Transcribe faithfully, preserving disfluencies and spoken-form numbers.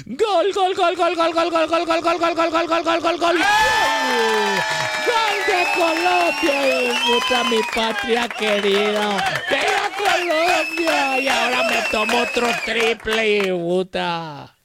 Gol, gol, gol, gol, gol, gol, gol, gol, gol, gol, gol, gol, gol, gol, gol, gol, gol. Gol de Colombia, puta mi patria querida. ¡Viva Colombia! Y ahora me tomo otro triple, puta.